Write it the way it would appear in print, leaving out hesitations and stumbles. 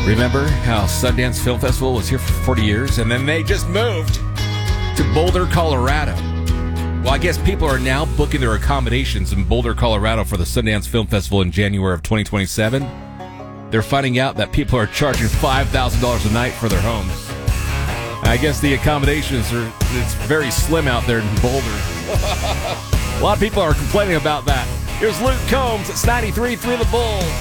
Remember how Sundance Film Festival was here for 40 years and then they just moved to Boulder, Colorado? Well, I guess people are now booking their accommodations in Boulder, Colorado for the Sundance Film Festival in January of 2027. They're finding out that people are charging $5,000 a night for their homes. I guess the accommodations it's very slim out there in Boulder. A lot of people are complaining about that. Here's Luke Combs. It's 93.3 The Bull.